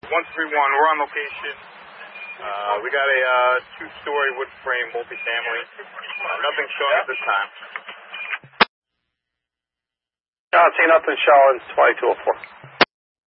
131, we're on location. We got a two-story wood frame multifamily. Nothing showing at this time. See nothing showing. 2204.